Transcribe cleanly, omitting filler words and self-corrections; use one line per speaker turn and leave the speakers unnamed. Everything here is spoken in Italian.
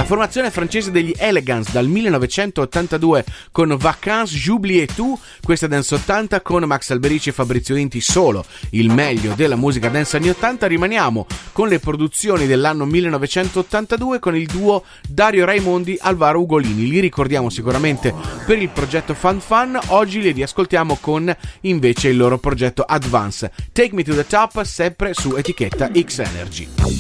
La formazione francese degli Elegance dal 1982 con Vacances, J'oublie tout, questa Dance 80 con Max Alberici e Fabrizio Inti, solo il meglio della musica dance anni 80. Rimaniamo con le produzioni dell'anno 1982 con il duo Dario Raimondi, Alvaro Ugolini. Li ricordiamo sicuramente per il progetto Fun Fun, oggi li riascoltiamo con invece il loro progetto Advance. Take Me to the Top, sempre su etichetta X Energy.